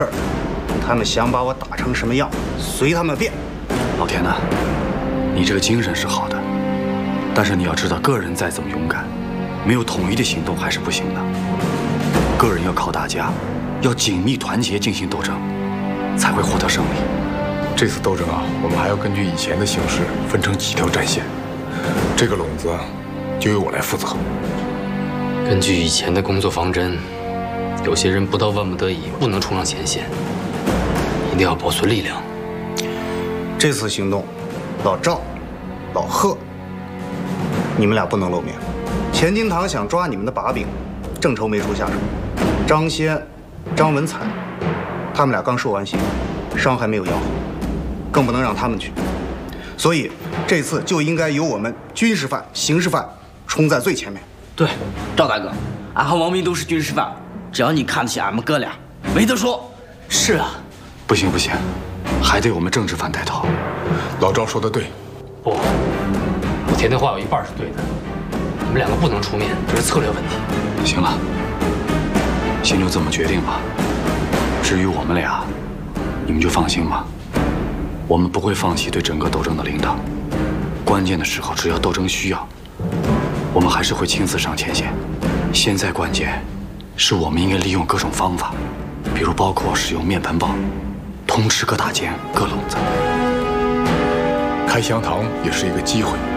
他们想把我打成什么样，随他们便。 老田呐，你这个精神是好的，但是你要知道，个人再怎么勇敢，没有统一的行动还是不行的。个人要靠大家，要紧密团结进行斗争，才会获得胜利。 这次斗争啊，我们还要根据以前的形势分成几条战线，这个垄子就由我来负责。 根据以前的工作方针，有些人不到万不得已不能冲上前线，一定要保存力量。 这次行动，老赵、老贺，你们俩不能露面。钱金堂想抓你们的把柄，正愁没处下手。张先、张文彩，他们俩刚受完刑，伤还没有养好，更不能让他们去。所以这次就应该由我们军事犯、刑事犯冲在最前面。 对，赵大哥，俺和王明都是军事犯，只要你看得起俺们哥俩，没得说。 是啊， 不行不行，还得我们政治犯带头。 老赵说的对。 不，老田的话有一半是对的，你们两个不能出面，这是策略问题。 行了，先就这么决定吧。至于我们俩，你们就放心吧，我们不会放弃对整个斗争的领导。关键的时候，只要斗争需要，我们还是会亲自上前线。现在关键是我们应该利用各种方法，比如包括使用面盆爆，通吃各大间、各笼子。 开香堂也是一个机会。